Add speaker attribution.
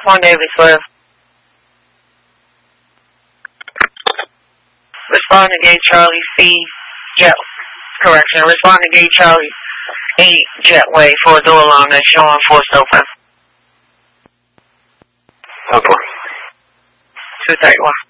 Speaker 1: 1 Davis West. Respond to gate Charlie C. Jet. Correction. Respond to gate Charlie 8 Jetway for a door alarm that's showing forced open.
Speaker 2: Okay.
Speaker 1: 231.